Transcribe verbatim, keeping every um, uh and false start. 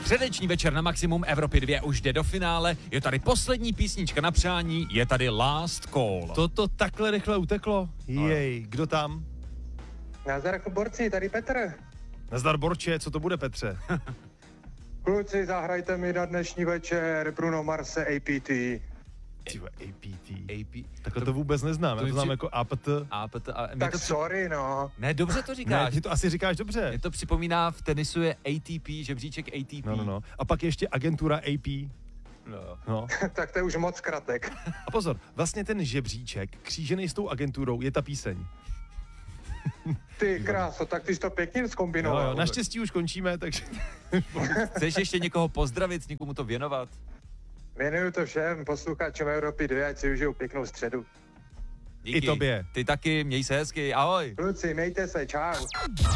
Středeční večer na Maximum Evropy dva už jde do finále, je tady poslední písnička na přání, je tady Last Call. Toto takhle rychle uteklo? Jej, kdo tam? Nazdar borci, tady Petr. Nazdar Borče, co to bude, Petře? Kluci, zahrajte mi na dnešní večer Bruno Marse A P T. Tyhle, A P T. A P... Takhle to vůbec neznám, já to znám jako A P T. A P T a... Tak to... sorry, no. Ne, dobře to Ne, říkáš. ty to asi říkáš dobře. Mě to připomíná, v tenisu je A T P, žebříček A T P. No, no, no. A pak ještě agentura A P. No. No. Tak to je už moc kratek. A pozor, vlastně ten žebříček, křížený s tou agenturou, je ta píseň. Ty kráso, tak ty jsi to pěkně Jo, zkombinoval. jo, naštěstí už končíme, takže... Chceš ještě někoho pozdravit, někomu to věnovat? Věnuju to všem posluchačům Evropy dva, ať si užijou pěknou středu. Díky. I tobě. Ty taky, měj se hezky, ahoj. Kluci, mějte se, čau.